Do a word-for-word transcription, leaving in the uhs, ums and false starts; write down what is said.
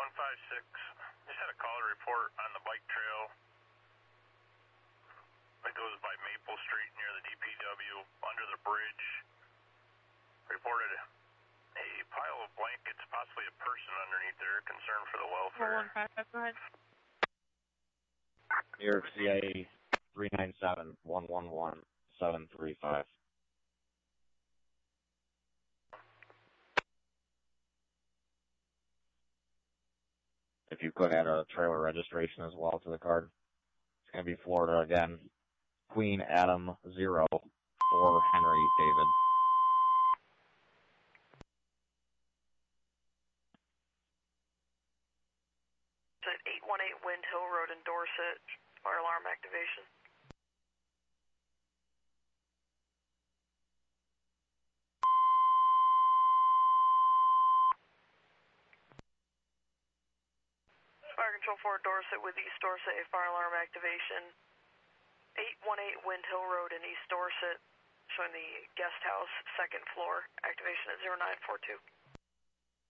one five six. Just had a caller report on the bike trail that goes by Maple Street near the D P W under the bridge. Reported a pile of blankets, possibly a person underneath there, concerned for the welfare. four one five, go ahead. New York C I A three nine seven, one one one, seven three five. If you could add a trailer registration as well to the card. It's going to be Florida again. Queen Adam zero for Henry David. At eight one eight Wind Hill Road in Dorset, fire alarm activation. Fire Control four Dorset with East Dorset, a fire alarm activation. eight one eight Wind Hill Road in East Dorset, showing the guest house, second floor, activation at zero nine four two.